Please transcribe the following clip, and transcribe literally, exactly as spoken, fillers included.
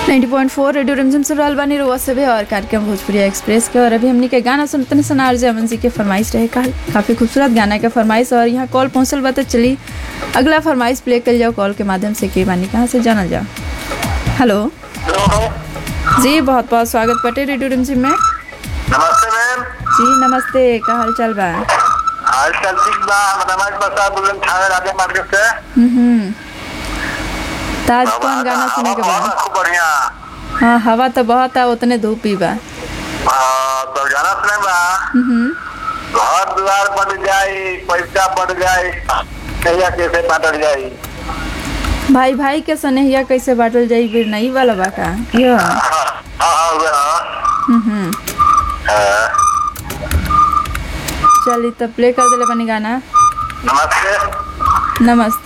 नब्बे पॉइंट चार रेडियो रिमझिम सुन रहल बानी रुआ सभे और कार्यक्रम भोजपुरी एक्सप्रेस के। और अभी हमनी के गाना सुनते हैं सनार जमन जी के फरमाइश रहे का काफ़ी खूबसूरत गाना के फरमाइश। और यहाँ कॉल पहुँचल बा तो चली अगला फरमाइश प्ले कर जाओ कॉल के माध्यम से के बानी कहाँ से जाना जाओ। हेलो जी, बहुत बहुत स्वागत बटे रेडियो रिमझिम में। नमस्ते मैम। जी नमस्ते, का हाल चाल बा? हाल चाल ठीक बा। नमाज बसा बोलन थाने राजा मार्केट से। हम्म ताज कौन गाना सुने के बाद? खूब बढ़िया। हाँ, हवा तो बहुत है, उतने धूप ही बा। हां तो गाना सुने बा। हम्म घर द्वार बन जाई, पैसा बढ़ जाई, कहिया कैसे बांटल जाई? भाई भाई के सनेहिया कैसे बांटल जाई फिर नहीं वाला बा का यो? हां हां हम्म हां। चलिए तब प्ले कर देले बनी गाना। नमस्ते। नमस्ते।